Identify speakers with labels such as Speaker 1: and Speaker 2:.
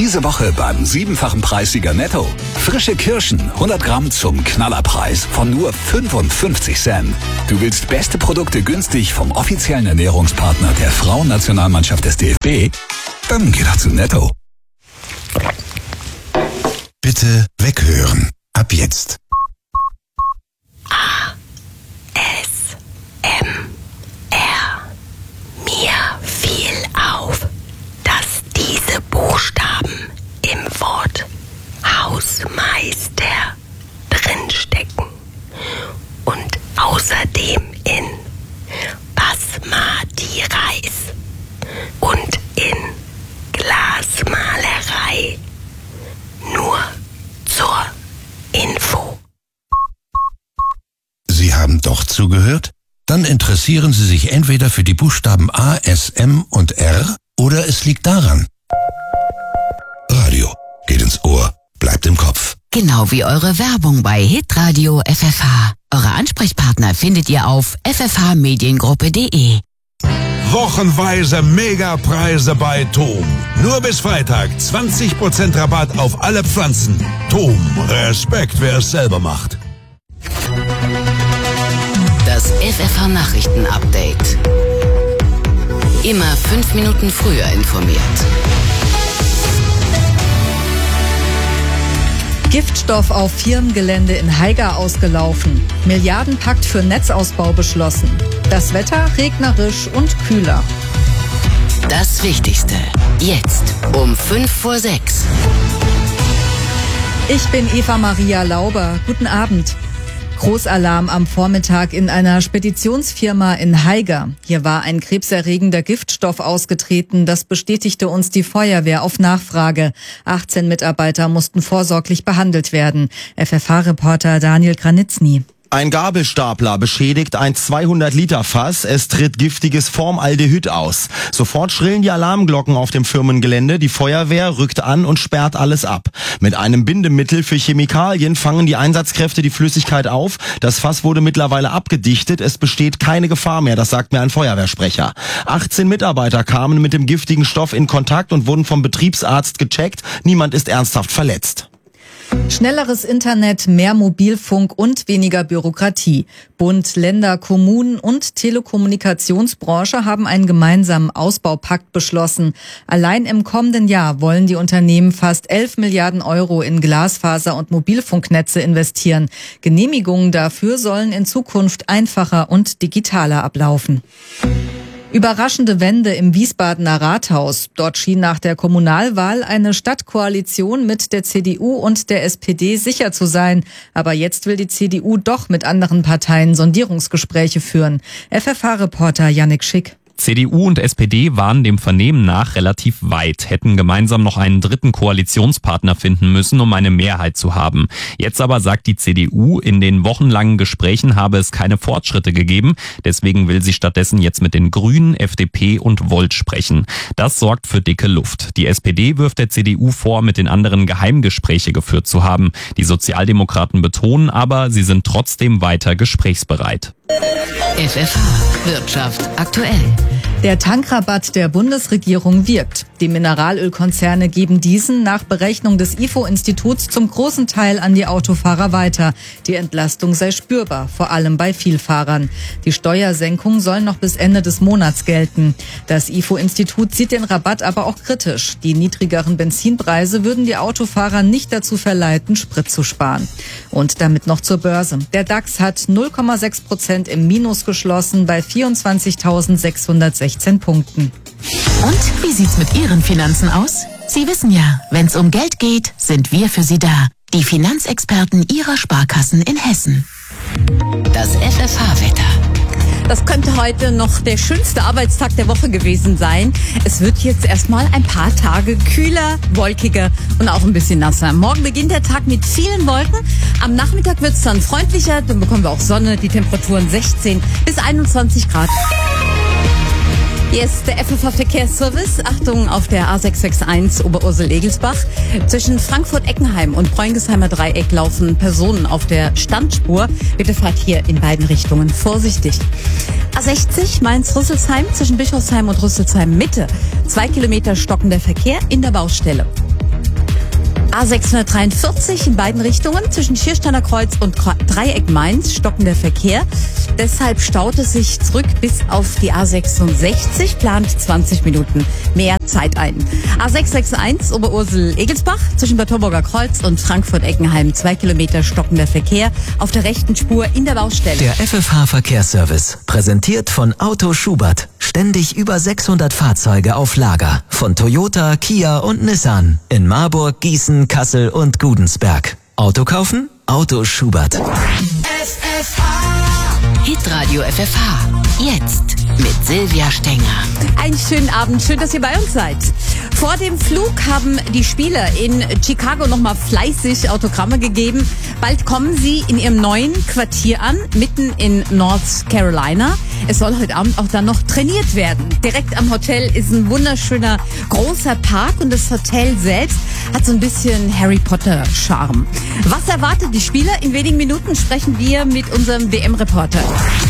Speaker 1: Diese Woche beim 7-fachen Preissieger Netto. Frische Kirschen, 100 Gramm zum Knallerpreis von nur 55 Cent. Du willst beste Produkte günstig vom offiziellen Ernährungspartner der Frauennationalmannschaft des DFB? Dann geh doch zu Netto.
Speaker 2: Bitte weghören. Ab jetzt.
Speaker 3: Mir fiel auf, dass diese Buchstaben im Wort Hausmeister drinstecken und außerdem in Basmati Reis und in Glasmalerei. Nur zur Info.
Speaker 2: Sie haben doch zugehört? Dann interessieren Sie sich entweder für die Buchstaben A, S, M und R oder es liegt daran. Radio geht ins Ohr, bleibt im Kopf.
Speaker 4: Genau wie eure Werbung bei Hitradio FFH. Eure Ansprechpartner findet ihr auf ffhmediengruppe.de.
Speaker 5: Wochenweise Megapreise bei TOM. Nur bis Freitag 20% Rabatt auf alle Pflanzen. TOM, Respekt, wer es selber macht.
Speaker 4: Das FFH-Nachrichten-Update. Immer 5 Minuten früher informiert.
Speaker 6: Giftstoff auf Firmengelände in Haiger ausgelaufen. Milliardenpakt für Netzausbau beschlossen. Das Wetter regnerisch und kühler.
Speaker 4: Das Wichtigste. Jetzt um 5:06.
Speaker 6: Ich bin Eva Maria Lauber. Guten Abend. Großalarm am Vormittag in einer Speditionsfirma in Haiger. Hier war ein krebserregender Giftstoff ausgetreten. Das bestätigte uns die Feuerwehr auf Nachfrage. 18 Mitarbeiter mussten vorsorglich behandelt werden. FFH-Reporter Daniel Granitzny.
Speaker 7: Ein Gabelstapler beschädigt ein 200-Liter-Fass. Es tritt giftiges Formaldehyd aus. Sofort schrillen die Alarmglocken auf dem Firmengelände. Die Feuerwehr rückt an und sperrt alles ab. Mit einem Bindemittel für Chemikalien fangen die Einsatzkräfte die Flüssigkeit auf. Das Fass wurde mittlerweile abgedichtet. Es besteht keine Gefahr mehr, das sagt mir ein Feuerwehrsprecher. 18 Mitarbeiter kamen mit dem giftigen Stoff in Kontakt und wurden vom Betriebsarzt gecheckt. Niemand ist ernsthaft verletzt.
Speaker 6: Schnelleres Internet, mehr Mobilfunk und weniger Bürokratie. Bund, Länder, Kommunen und Telekommunikationsbranche haben einen gemeinsamen Ausbaupakt beschlossen. Allein im kommenden Jahr wollen die Unternehmen fast 11 Milliarden Euro in Glasfaser- und Mobilfunknetze investieren. Genehmigungen dafür sollen in Zukunft einfacher und digitaler ablaufen. Überraschende Wende im Wiesbadener Rathaus. Dort schien nach der Kommunalwahl eine Stadtkoalition mit der CDU und der SPD sicher zu sein. Aber jetzt will die CDU doch mit anderen Parteien Sondierungsgespräche führen. FFH-Reporter Yannick Schick.
Speaker 8: CDU und SPD waren dem Vernehmen nach relativ weit, hätten gemeinsam noch einen dritten Koalitionspartner finden müssen, um eine Mehrheit zu haben. Jetzt aber sagt die CDU, in den wochenlangen Gesprächen habe es keine Fortschritte gegeben. Deswegen will sie stattdessen jetzt mit den Grünen, FDP und Volt sprechen. Das sorgt für dicke Luft. Die SPD wirft der CDU vor, mit den anderen Geheimgespräche geführt zu haben. Die Sozialdemokraten betonen aber, sie sind trotzdem weiter gesprächsbereit.
Speaker 4: FFH Wirtschaft aktuell.
Speaker 6: Der Tankrabatt der Bundesregierung wirkt. Die Mineralölkonzerne geben diesen nach Berechnung des IFO-Instituts zum großen Teil an die Autofahrer weiter. Die Entlastung sei spürbar, vor allem bei Vielfahrern. Die Steuersenkung soll noch bis Ende des Monats gelten. Das IFO-Institut sieht den Rabatt aber auch kritisch. Die niedrigeren Benzinpreise würden die Autofahrer nicht dazu verleiten, Sprit zu sparen. Und damit noch zur Börse. Der DAX hat 0,6% im Minus geschlossen bei 24.616 Punkten.
Speaker 9: Und wie sieht's mit Ihren Finanzen aus? Sie wissen ja, wenn's um Geld geht, sind wir für Sie da. Die Finanzexperten Ihrer Sparkassen in Hessen.
Speaker 4: Das FFH-Wetter.
Speaker 10: Das könnte heute noch der schönste Arbeitstag der Woche gewesen sein. Es wird jetzt erstmal ein paar Tage kühler, wolkiger und auch ein bisschen nasser. Morgen beginnt der Tag mit vielen Wolken. Am Nachmittag wird es dann freundlicher, dann bekommen wir auch Sonne, die Temperaturen 16 bis 21 Grad. Jetzt der FFH-Verkehrsservice. Achtung auf der A661 Oberursel-Egelsbach. Zwischen Frankfurt-Eckenheim und Preungesheimer Dreieck laufen Personen auf der Standspur. Bitte fahrt hier in beiden Richtungen vorsichtig. A60 Mainz-Rüsselsheim zwischen Bischofsheim und Rüsselsheim Mitte. 2 Kilometer stockender Verkehr in der Baustelle. A643 in beiden Richtungen zwischen Schiersteiner Kreuz und Dreieck Mainz stockender Verkehr. Deshalb staut es sich zurück bis auf die A66, plant 20 Minuten mehr Zeit ein. A661 Oberursel-Egelsbach zwischen Bad Homburger Kreuz und Frankfurt-Eckenheim 2 Kilometer stockender Verkehr auf der rechten Spur in der Baustelle.
Speaker 11: Der FFH Verkehrsservice, präsentiert von Auto Schubert. Ständig über 600 Fahrzeuge auf Lager. Von Toyota, Kia und Nissan. In Marburg, Gießen, Kassel und Gudensberg. Auto kaufen? Auto Schubert.
Speaker 4: Hitradio FFH. Jetzt mit Silvia Stenger.
Speaker 10: Einen schönen Abend, schön, dass ihr bei uns seid. Vor dem Flug haben die Spieler in Chicago nochmal fleißig Autogramme gegeben. Bald kommen sie in ihrem neuen Quartier an, mitten in North Carolina. Es soll heute Abend auch dann noch trainiert werden. Direkt am Hotel ist ein wunderschöner großer Park und das Hotel selbst hat so ein bisschen Harry Potter Charme. Was erwartet die Spieler? In wenigen Minuten sprechen wir mit unserem WM-Reporter.